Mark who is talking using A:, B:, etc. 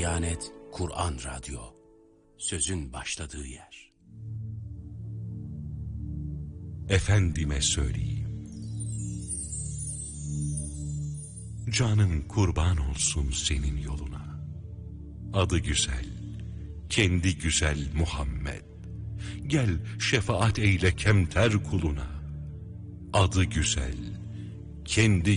A: Diyanet Kur'an Radyo, sözün başladığı yer.
B: Efendime söyleyeyim, canın kurban olsun senin yoluna. Adı güzel, kendi güzel Muhammed. Gel şefaat eyle kemter kuluna. Adı güzel, kendi